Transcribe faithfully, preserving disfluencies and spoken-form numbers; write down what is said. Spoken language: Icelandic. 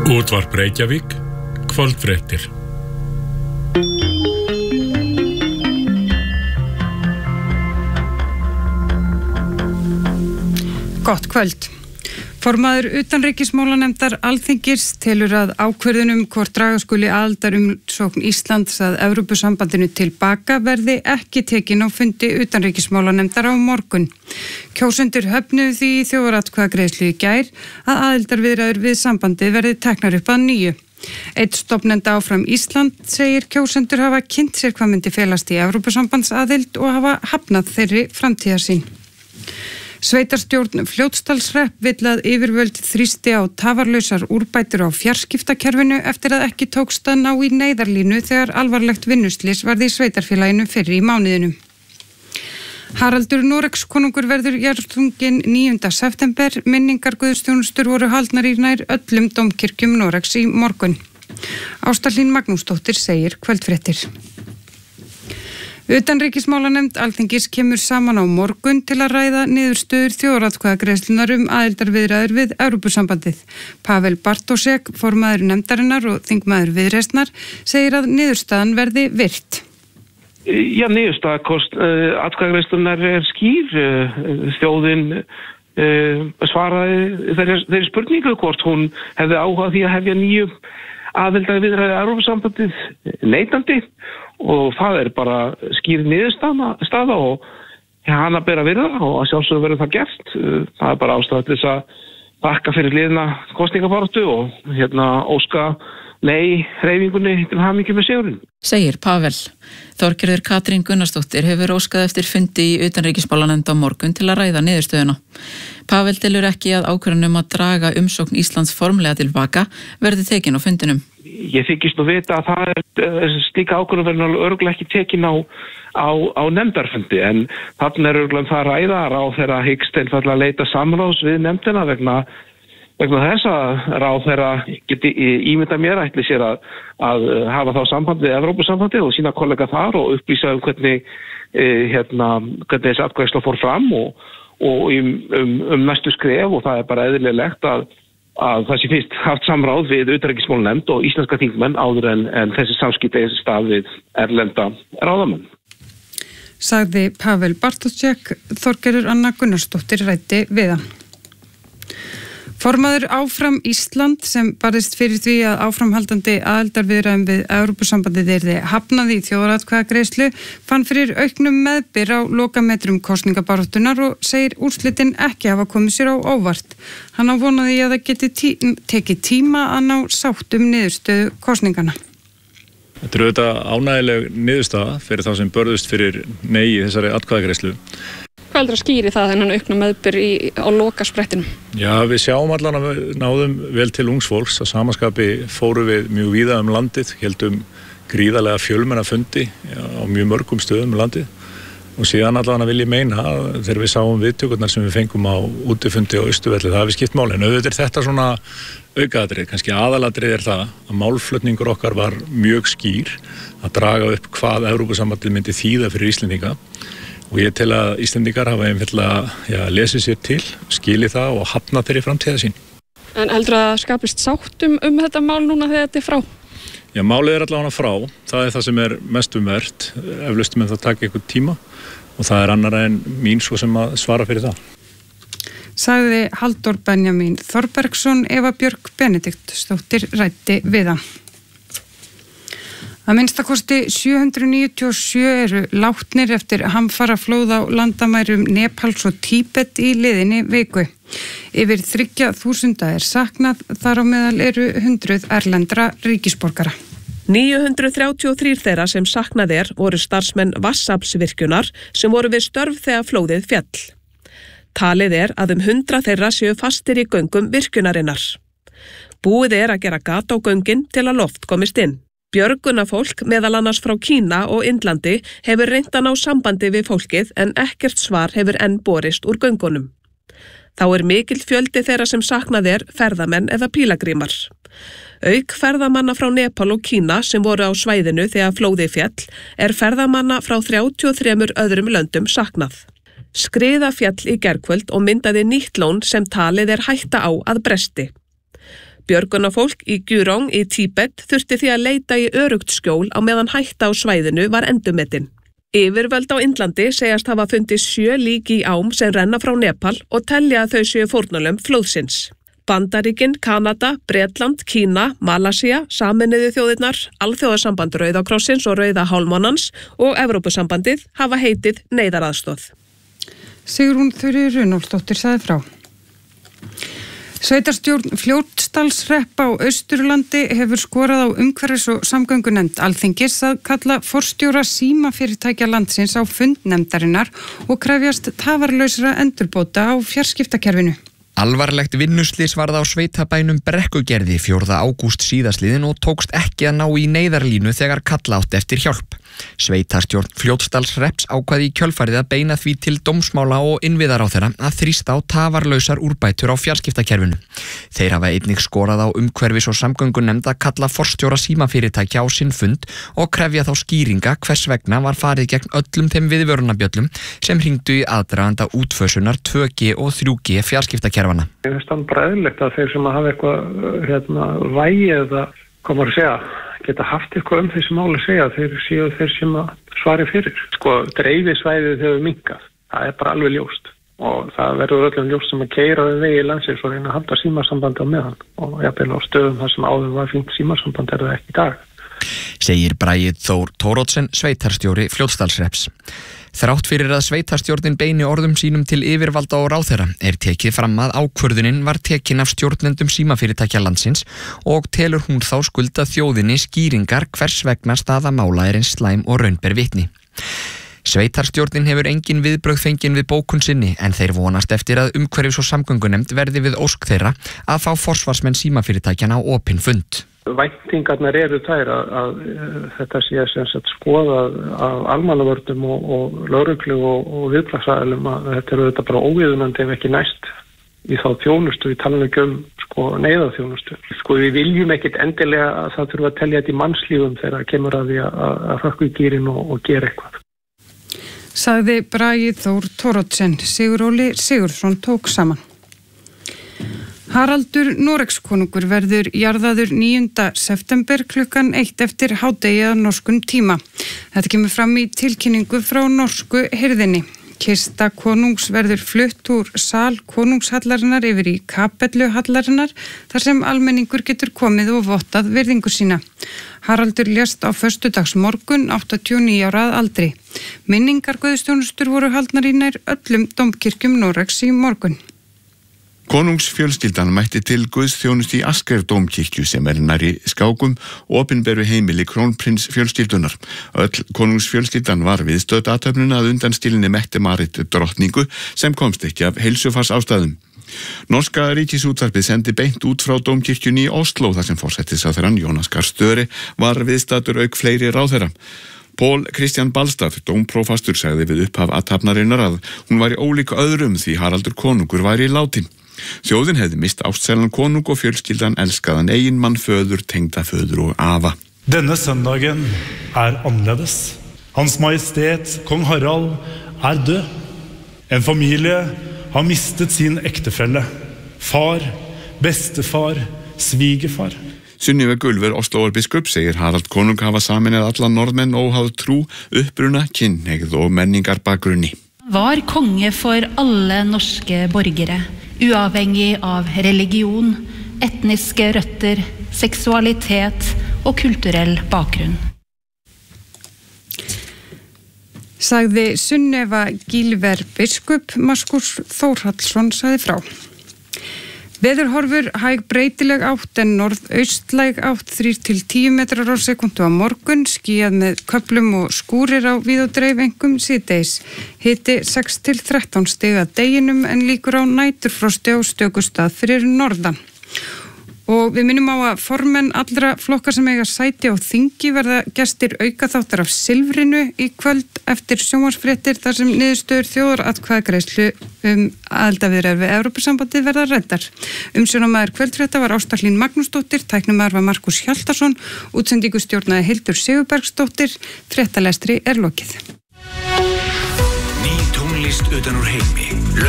Útvarp Reykjavík, kvöldfréttir. Gott kvöld. Formaður utanríkismálanefndar Alþingis telur að ákvörðunum hvort draga skuli aðildarumsókn Íslands að Evrópusambandinu til baka verði ekki tekin á fundi utanríkismálanefndar á morgun. Kjósendur höfnuðu því í þjóðaratkvæðagreiðslu í gær að aðildarviðræður við sambandið verði teknar upp að nýju. Einn stofnenda áfram Ísland segir kjósendur hafa kynnt sér hvað myndi felast í Evrópusambandsaðild og hafa hafnað þeirri framtíðarsýn. Sveitarstjórn Fljótsdalshrepps vill að yfirvöld þrýsti á tafarlausar úrbætur á fjarskiptakerfinu eftir að ekki tókst að ná í neyðarlínu þegar alvarlegt vinnuslys varði í sveitarfélaginu fyrr í mánuðinum. Haraldur Noregskonungur verður jarðsunginn níunda september, minningar guðsþjónustur voru haldnar í nær öllum dómkirkjum Noregs í morgun. Ásta Hlín Magnúsdóttir segir kvöldfréttir. Utanríkismálanefnd Alþingis kemur saman á morgun til að ræða niðurstöður þjóðaratkvæðagreiðslunnar um aðildarviðræður við Evrópusambandið. Pavel Bartósek, formaður nefndarinnar og þingmaður Viðreisnar, segir að niðurstaðan verði virt. Já, niðurstaða kost uh, atkvæðagreiðslunnar er skýr. Uh, þjóðin uh, svaraði þeirri, þeirri spurningu hvort hún hefði áhuga því að hefja nýju aðildarviðræður við Evrópusambandið neitandi. Og það er bara skýr niðurstaða og hana ber að virða og að sjálfsögðu verður það gert. Það er bara ástæða til þess að þakka fyrir liðna kosningabaráttu og hérna óska nei hreyfingunni til hamingju með sigurinn. Segir Pavel. Þorgerður Katrín Gunnarsdóttir hefur óskað eftir fundi í utanríkismálanefnd á morgun til að ræða niðurstöðuna. Pavel telur ekki að ákvörðun um að draga umsókn Íslands formlega til baka verði tekin á fundinum. Ég þykist nú vita að það er slíka ákvörðun verður örgulega ekki tekin á, á, á nefndarfundi en þarna er örgulega það ræðar á þeirra hyggst einfaldlega að leita samráðs við nefndina vegna, vegna þess að ráð þeirra geti ímynda mér ætli sér að, að hafa þá samband við Evrópusambandið og sína kollega þar og upplýsa um hvernig, eh, hérna, hvernig þessi atkvæðsla fór fram og, og um, um, um næstu skref og það er bara eðlilegt að að það sé fyrst haft samráð við utanríkismálanefnd og íslenska þingmenn áður en, en þessi samskipti er stað við erlenda ráðamenn. Sagði Pavel Bartósek, Þorgerður Anna Gunnarsdóttir ræddi við hann. Formaður Áfram Ísland sem barðist fyrir því að áframhaldandi aðildarviðræðum við Evrópusambandið yrði hafnað í þjóðaratkvæðagreiðslu fann fyrir auknum meðbyr á lokametrum kosningabaráttunnar og segir úrslitin ekki hafa komið sér á óvart. Hann á vonaði að það geti tí tekið tíma að ná sátt um niðurstöðu kosningana. Þetta er auðvitað ánægileg niðurstaða fyrir þá sem börðust fyrir nei í þessari atkvæðagreiðslu. Hvað heldur að skýri það þennan aukna meðbyr í, á lokasprettinum? Já, við sjáum allan að við náðum vel til ungs fólks. Að samaskapi fóru við mjög víða um landið, heldum gríðarlega fjölmenna fundi já, á mjög mörgum stöðum um landið. Og síðan allan að vil ég meina þegar við sáum viðtökurnar sem við fengum á útifundi á Austurvelli, það hafi skipt máli. En auðvitað er þetta svona aukaatriði, kannski aðalatriði er það að málflutningur okkar var mjög skýr að draga upp hvað Evrópusambandið myndi þýða fyrir Íslendinga. Og ég tel að Íslendingar hafa einfaldlega lesið sér til, skilið það og hafnað þeirri framtíða sín. En heldur að skapist sátt um, um þetta mál núna þegar þetta er frá? Já, málið er allavega frá. Það er það sem er mest umvert. Eflaust með það taka eitthvað tíma og það er annara en mín svo sem að svara fyrir það. Sagði Halldór Benjamín Þorbergsson, Eva Björk Benediktsdóttir ræddi við hann. Að minnstakosti sjö hundruð níutíu og sjö eru látnir eftir hamfaraflóð á landamærum Nepals og Tíbet í liðinni viku. Yfir þriggja þúsunda er saknað, þar á meðal eru hundruð erlendra ríkisborgara. níu hundruð þrjátíu og þrír þeirra sem saknað er voru starfsmenn Vatnsaflsvirkjunar sem voru við störf þegar flóðið fjall. Talið er að um hundrað þeirra séu fastir í göngum virkjunarinnar. Búið er að gera gat á göngin til að loft komist inn. Björgunarfólk, meðal annars frá Kína og Indlandi, hefur reynt að ná sambandi við fólkið en ekkert svar hefur enn borist úr göngunum. Þá er mikill fjöldi þeirra sem saknað er ferðamenn eða pílagrímar. Auk ferðamanna frá Nepal og Kína sem voru á svæðinu þegar flóðið fjall er ferðamanna frá þrjátíu og þremur öðrum löndum saknað. Skriða fjall í gærkvöld og myndaði nýtt lón sem talið er hætta á að bresti. Björgunarfólk í Gurong í Tíbet þurfti því að leita í öruggt skjól á meðan hætta á svæðinu var endurmetin. Yfirvöld á Indlandi segjast hafa fundið sjö lík í ám sem renna frá Nepal og telja að þau séu fórnarlömb flóðsins. Bandaríkin, Kanada, Bretland, Kína, Malasía, Sameinuðu þjóðirnar, Alþjóðasamband Rauða krossins og Rauða hálfmánans og Evrópusambandið hafa heitið neyðaraðstoð. Sigrún Þuríður Runólfsdóttir sagði frá. Sveitarstjórn Fljótsdalshrepps á Austurlandi hefur skorað á umhverfis- og samgöngunefnd Alþingis að kalla forstjóra símafyrirtækja landsins á fund nefndarinnar og krefjast tafarlausra endurbóta á fjarskiptakerfinu. Alvarlegt vinnuslys varð á sveitabænum Brekkugerði fjórða ágúst síðastliðin og tókst ekki að ná í neyðarlínu þegar kalla átt eftir hjálp. Sveitarstjórn Fljótsdalshrepps ákvaði í kjölfarið að beina því til dómsmála og innviðaráðherra að þrýsta á tafarlausar úrbætur á fjarskiptakerfinu. Þeir hafa einnig skorað á umhverfis- og samgöngunefnd að kalla forstjóra símafyrirtækja á sinn fund og krefja þá skýringa hvers vegna var farið gegn öllum þeim viðvörunarbjöllum sem hringdu í aðdraganda útfösunar tvö G og þrjú G fjarskiptakerfana. Ég finnst það bara eðlilegt að þeir sem hafa eitthvað hérna, vægi eða hvað maður segja, geta haft eitthvað um þessi máli að segja, þeir séu þeir sem að svari fyrir. Sko, dreifisvæðið hefur minnkað, það er bara alveg ljóst og það verður öllum ljóst sem að keyra við vegi landsins og reyna að halda símasambandi á meðan og jafnvel á stöðum þar sem áður var fínt símasamband er það ekki í dag. Segir Bragi Þór Thoroddsen, sveitarstjóri Fljótsdalshrepps. Þrátt fyrir að sveitarstjórnin beini orðum sínum til yfirvalda og ráðherra er tekið fram að ákvörðunin var tekin af stjórnendum símafyrirtækja landsins og telur hún þá skulda þjóðinni skýringar hvers vegna staða mála er eins slæm og raun ber vitni. Sveitarstjórnin hefur engin viðbrögð fengin við bókun sinni en þeir vonast eftir að umhverfis- og samgöngunefnd verði við ósk þeirra að fá forsvarsmenn símafyrirtækjana á opinn fund. Væntingarnar eru þær að, að, að þetta sé sem sagt skoðað af almannavörnum og, og lögreglu og, og viðbragðsaðilum að þetta eru þetta bara óviðunandi ef ekki næst í þá þjónustu, við talum ekki um sko neyðarþjónustu. Sko við viljum ekkit endilega að það þurfa að telja þetta í mannslífum þegar kemur að því að, að hrökkva í gírinn og, og gera eitthvað. Sagði Bragi Þór Thoroddsen. Siguróli Sigurðsson tók saman. Haraldur Noregskonungur verður jarðaður níunda september klukkan eitt eftir hádegi að norskum tíma. Þetta kemur fram í tilkynningu frá norsku hirðinni. Kista konungs verður flutt úr sal konungshallarinnar yfir í kapelluhallarinnar þar sem almenningur getur komið og vottað virðingu sína. Haraldur lést á föstudagsmorgun áttatíu og níu ára að aldri. Minningarguðstjónustur voru haldnar í nær öllum dómkirkjum Noregs í morgun. Konungsfjölskyldan mætti til guðsþjónustu í Askerdómkirkju sem er nærri Skákum og opinberu heimili krónprins fjölskyldunar. Öll konungsfjölskyldan var viðstödd athöfnuna að undanskilinni Mette-Marit drottningu sem komst ekki af heilsufars ástæðum. Norska ríkisútvarpið sendi beint út frá dómkirkjunni í Oslo þar sem forsætisráðherrann Jonas Gahr Støre var viðstaddur auk fleiri ráðherra. Pól Kristján Balstad, dómprófastur, sagði við upphaf athafnarinnar að hún væri ólík öðrum því Haraldur konungur væri látin. Þjóðin hefði mist ástsælan konung og fjölskyldan elskaðan eiginmann, föður, tengdaföður og afa. Denne søndagen er annerledes. Hans Majestet, Kong Harald, er død. En familie har mistet sin ektefelle. Far, bestefar, svigerfar. Sunniva Gulver Osloarbiskup segir Harald konung hafa saminað alla norðmenn óháð trú, uppruna, kynhneigð og menningarbakgrunni. Var konge for alle norske borgere, uavhengig av religion, etniske røtter, seksualitet og kulturell bakgrunn. Sagði Sunniva Gylver biskup, Markus Þórhallsson sagði frá. Veðurhorfur hæg breytileg átt en norðaustlæg átt þrír til tíu metrar á sekundu á morgun, skýjað með köflum og skúrir á víð og dreif einkum síðdegis. Hiti sex til þrettán stig að deginum en líkur á næturfrosti á stökustað fyrir norðan. Og við minnum á að formenn allra flokkar sem eiga sæti á þingi verða gestir aukaþáttar af Silfrinu í kvöld eftir sjónvarpsfréttir þar sem niðurstöður þjóðaratkvæðagreiðslu um aðildarviðræður við Evrópusambandið verða ræddar. Umsjónarmaður kvöldfrétta var Ásta Hlín Magnúsdóttir, tæknimaður var Markus Hjaltason, útsendingu stjórnaði Hildur Sigurbergsdóttir, fréttalestri er lokið. Ný tónlist utan úr heimi.